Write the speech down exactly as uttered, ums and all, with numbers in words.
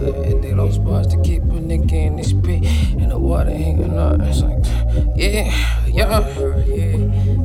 together and they those bars to keep a nigga in this pit. And the water hanging out, it's like, yeah, yeah, yeah.